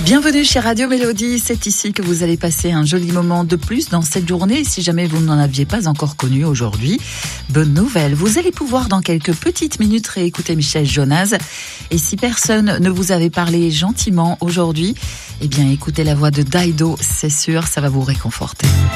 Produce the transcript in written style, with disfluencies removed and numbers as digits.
Bienvenue chez Radio Mélodie, c'est ici que vous allez passer un joli moment de plus dans cette journée. Si jamais vous n'en aviez pas encore connu aujourd'hui, bonne nouvelle, vous allez pouvoir dans quelques petites minutes réécouter Michel Jonasz. Et si personne ne vous avait parlé gentiment aujourd'hui, eh bien écoutez la voix de Dido, c'est sûr, ça va vous réconforter.